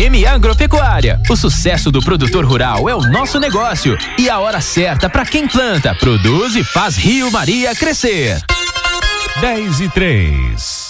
FM Agropecuária. O sucesso do produtor rural é o nosso negócio e a hora certa para quem planta, produz e faz Rio Maria crescer. 10:03.